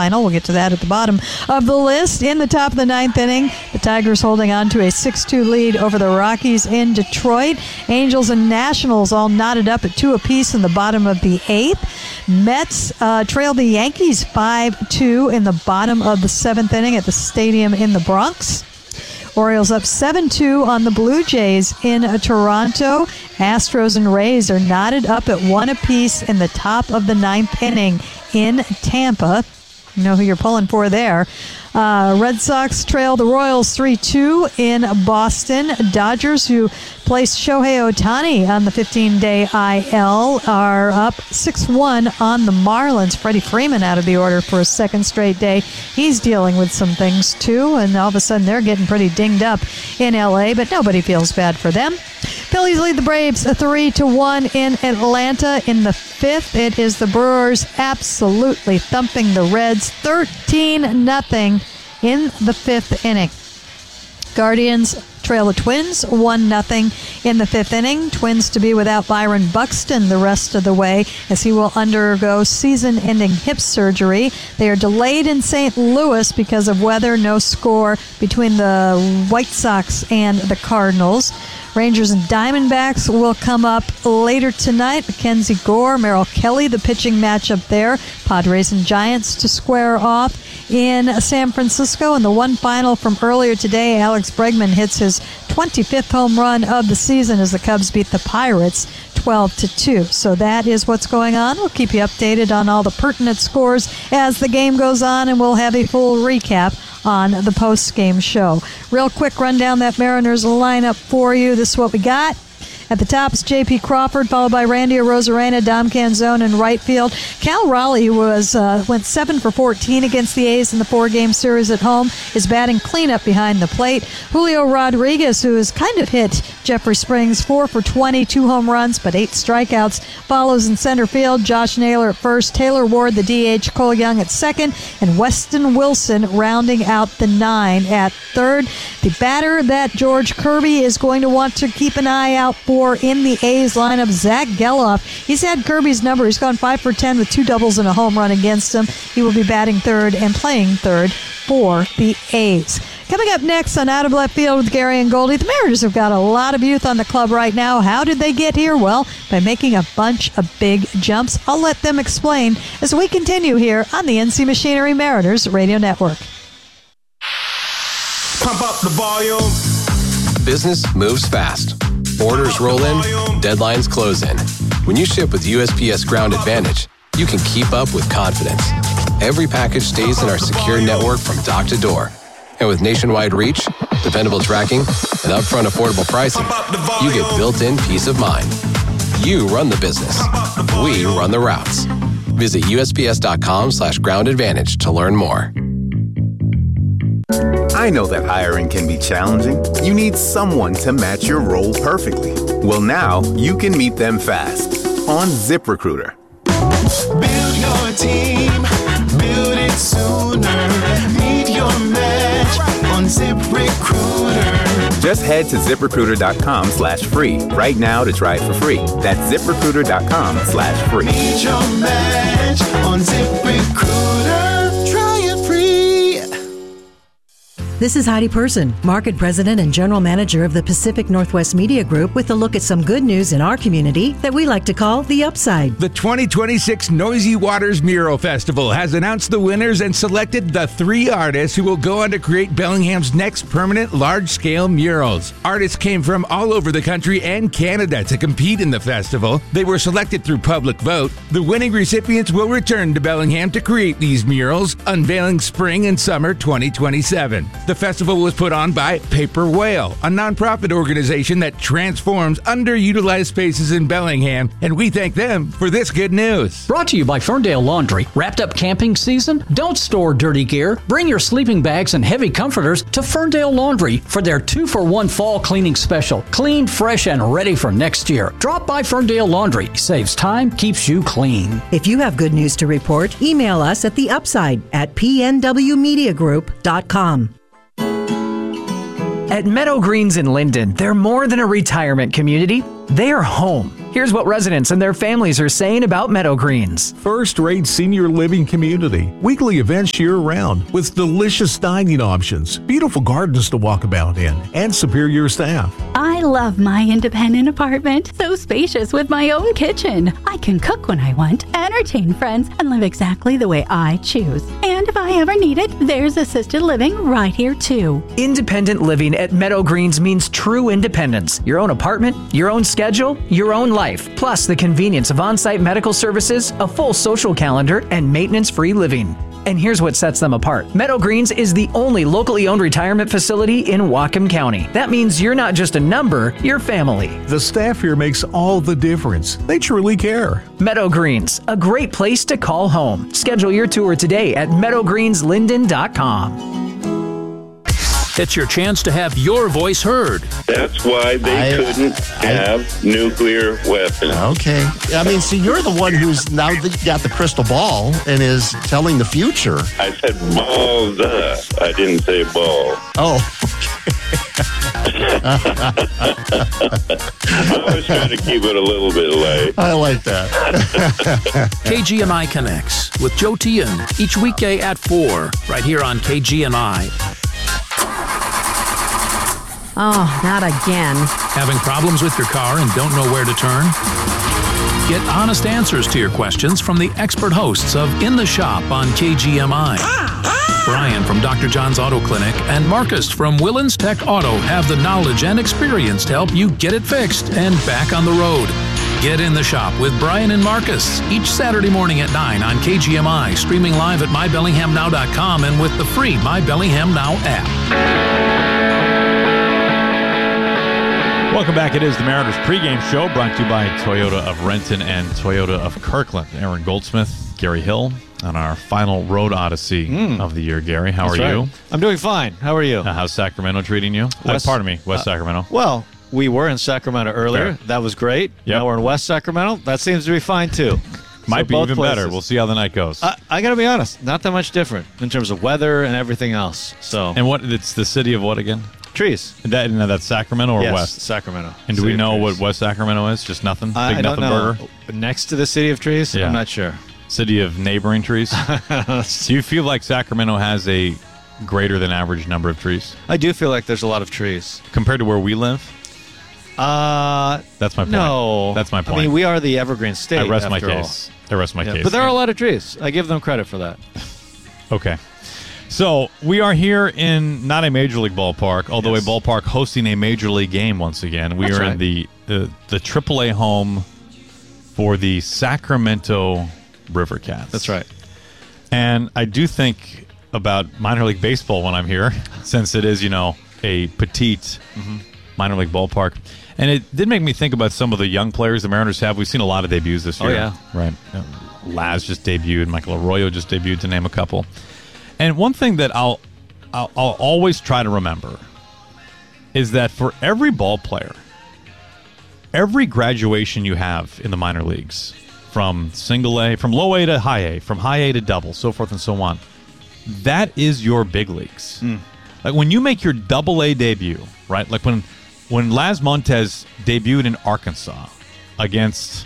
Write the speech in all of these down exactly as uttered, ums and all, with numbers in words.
final. We'll get to that at the bottom of the list. In the top of the ninth inning, the Tigers holding on to a six two lead over the Rockies in Detroit. Angels and Nationals all knotted up at two apiece in the bottom of the eighth. Mets uh, trailed the Yankees five two in the bottom of the seventh inning at the stadium in the Bronx. Orioles up seven two on the Blue Jays in Toronto. Astros and Rays are knotted up at one apiece in the top of the ninth inning in Tampa. You know who you're pulling for there. Uh, Red Sox trail the Royals three two in Boston. Dodgers, who placed Shohei Ohtani on the fifteen-day I L, are up six one on the Marlins. Freddie Freeman out of the order for a second straight day. He's dealing with some things, too, and all of a sudden they're getting pretty dinged up in L A, but nobody feels bad for them. Phillies lead the Braves three to one in Atlanta in the fifth. It is the Brewers absolutely thumping the Reds thirteen nothing in the fifth inning. Guardians trail the Twins one nothing in the fifth inning. Twins to be without Byron Buxton the rest of the way as he will undergo season-ending hip surgery. They are delayed in Saint Louis because of weather. No score between the White Sox and the Cardinals. Rangers and Diamondbacks will come up later tonight. Mackenzie Gore, Merrill Kelly, the pitching matchup there. Padres and Giants to square off in San Francisco. And the one final from earlier today, Alex Bregman hits his twenty-fifth home run of the season as the Cubs beat the Pirates twelve to two. So that is what's going on. We'll keep you updated on all the pertinent scores as the game goes on, and we'll have a full recap on the post-game show. Real quick rundown that Mariners lineup for you. This is what we got. At the top is J P Crawford, followed by Randy Arozarena, Dom Canzone in right field. Cal Raleigh was uh, went seven for fourteen against the A's in the four-game series at home, is batting cleanup behind the plate. Julio Rodriguez, who has kind of hit Jeffrey Springs, four for twenty, two home runs, but eight strikeouts, follows in center field. Josh Naylor at first, Taylor Ward, the D H, Cole Young at second, and Weston Wilson rounding out the nine at third. The batter that George Kirby is going to want to keep an eye out for in the A's lineup, Zach Geloff. He's had Kirby's number. He's gone five for ten with two doubles and a home run against him. He will be batting third and playing third for the A's. Coming up next on Out of Left Field with Gary and Goldie, the Mariners have got a lot of youth on the club right now. How did they get here? Well, by making a bunch of big jumps. I'll let them explain as we continue here on the N C Machinery Mariners Radio Network. Pump up the volume. Business moves fast. Orders roll in, deadlines close in. When you ship with U S P S Ground Advantage, you can keep up with confidence. Every package stays in our secure network from dock to door. And with nationwide reach, dependable tracking, and upfront affordable pricing, you get built-in peace of mind. You run the business. We run the routes. Visit U S P S dot com slash ground advantage to learn more. I know that hiring can be challenging. You need someone to match your role perfectly. Well, now you can meet them fast on ZipRecruiter. Build your team, build it sooner. Meet your match on ZipRecruiter. Just head to ZipRecruiter.com slash free right now to try it for free. That's ZipRecruiter.com slash free. Meet your match on ZipRecruiter. Try it free. This is Heidi Person, Market President and General Manager of the Pacific Northwest Media Group, with a look at some good news in our community that we like to call the upside. The twenty twenty-six Noisy Waters Mural Festival has announced the winners and selected the three artists who will go on to create Bellingham's next permanent large-scale murals. Artists came from all over the country and Canada to compete in the festival. They were selected through public vote. The winning recipients will return to Bellingham to create these murals, unveiling spring and summer twenty twenty-seven. The festival was put on by Paper Whale, a nonprofit organization that transforms underutilized spaces in Bellingham, and we thank them for this good news. Brought to you by Ferndale Laundry. Wrapped up camping season? Don't store dirty gear. Bring your sleeping bags and heavy comforters to Ferndale Laundry for their two for one fall cleaning special. Clean, fresh, and ready for next year. Drop by Ferndale Laundry. Saves time, keeps you clean. If you have good news to report, email us at the upside at p n w media group dot com. At Meadow Greens in Linden, they're more than a retirement community. They are home. Here's what residents and their families are saying about Meadow Greens. First-rate senior living community. Weekly events year-round with delicious dining options, beautiful gardens to walk about in, and superior staff. I love my independent apartment. So spacious with my own kitchen. I can cook when I want, entertain friends, and live exactly the way I choose. And if I ever need it, there's assisted living right here too. Independent living at Meadow Greens means true independence. Your own apartment, your own schedule, your own life, plus the convenience of on-site medical services, a full social calendar, and maintenance-free living. And here's what sets them apart. Meadow Greens is the only locally owned retirement facility in Whatcom County. That means you're not just a number, you're family. The staff here makes all the difference. They truly care. Meadow Greens, a great place to call home. Schedule your tour today at meadow greens linden dot com. It's your chance to have your voice heard. That's why they I, couldn't I, have nuclear weapons. Okay. I mean, see, you're the one who's now got the crystal ball and is telling the future. I said balls up. I didn't say ball. Oh, I was trying to keep it a little bit light. I like that. K G M I Connects with Joe Tian each weekday at four, right here on K G M I. Oh, not again. Having problems with your car and don't know where to turn? Get honest answers to your questions from the expert hosts of In the Shop on K G M I. Brian from Doctor John's Auto Clinic and Marcus from Willens Tech Auto have the knowledge and experience to help you get it fixed and back on the road. Get In the Shop with Brian and Marcus each Saturday morning at nine on K G M I, streaming live at my bellingham now dot com and with the free My Bellingham Now app. Welcome back. It is the Mariners pregame show brought to you by Toyota of Renton and Toyota of Kirkland. Aaron Goldsmith, Gary Hill on our final road odyssey mm. of the year. Gary, how That's are right. you? I'm doing fine. How are you? Uh, how's Sacramento treating you? West, uh, pardon me, West uh, Sacramento. Well, we were in Sacramento earlier. Fair. That was great. Yep. Now we're in West Sacramento. That seems to be fine, too. Might so be even places. better. We'll see how the night goes. I, I got to be honest, not that much different in terms of weather and everything else. So. And what? It's the city of what again? Trees. That, no, that's Sacramento or yes, West? Sacramento. And do city we know what West Sacramento is? Just nothing? Big I, I nothing don't know. burger? Next to the City of Trees? Yeah. I'm not sure. City of neighboring trees? Do you feel like Sacramento has a greater than average number of trees? I do feel like there's a lot of trees. Compared to where we live? Uh, That's my point. No. That's my point. I mean, we are the evergreen state. I rest my after case. All. I rest my yeah, case. But there are a lot of trees. I give them credit for that. Okay. So we are here in not a major league ballpark, although yes. a ballpark hosting a major league game once again. We That's are right. in the, the the triple A home for the Sacramento River Cats. That's right. And I do think about minor league baseball when I'm here, since it is, you know, a petite mm-hmm. minor league ballpark. And it did make me think about some of the young players the Mariners have. We've seen a lot of debuts this year. Oh, yeah. Right. Laz just debuted. Michael Arroyo just debuted, to name a couple. And one thing that I'll, I'll I'll always try to remember is that for every ball player, every graduation you have in the minor leagues, from single A, from low A to high A, from high A to double, so forth and so on, that is your big leagues. Mm. Like when you make your double A debut, right? Like when when Laz Montes debuted in Arkansas against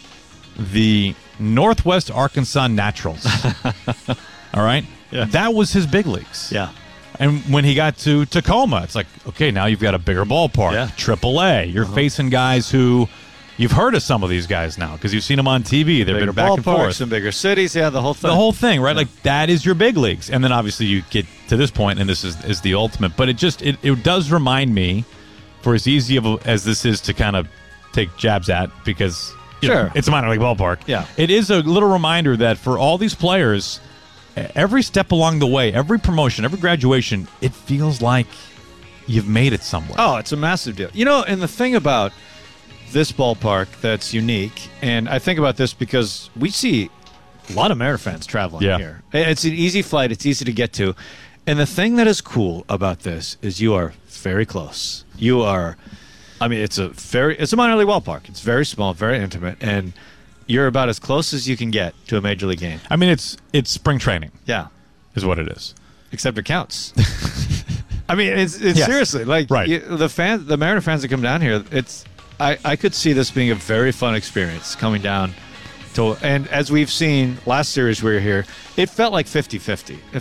the Northwest Arkansas Naturals, all right? Yeah. That was his big leagues. Yeah. And when he got to Tacoma, it's like, okay, now you've got a bigger ballpark. Yeah. Triple A. You're uh-huh. facing guys who you've heard of some of these guys now because you've seen them on T V. They've bigger been back and forth. Some bigger cities. Yeah, the whole thing. The whole thing, right? Yeah. Like that is your big leagues. And then obviously you get to this point, and this is, is the ultimate. But it just it, it does remind me, for as easy of a, as this is to kind of take jabs at, because you sure. know, it's a minor league ballpark. Yeah. It is a little reminder that for all these players, every step along the way, every promotion, every graduation, it feels like you've made it somewhere. Oh, it's a massive deal. You know, and the thing about this ballpark that's unique, and I think about this because we see a lot of Mariner fans traveling yeah. here. It's an easy flight. It's easy to get to. And the thing that is cool about this is you are very close. You are, I mean, it's a very, it's a minor league ballpark. It's very small, very intimate, and you're about as close as you can get to a major league game. I mean, it's it's spring training. Yeah. Is what it is. Except it counts. I mean, it's, it's Yes. seriously like Right. you, the fans, the Mariner fans that come down here. It's I, I could see this being a very fun experience coming down to, and as we've seen last series we were here, it felt like fifty-fifty. It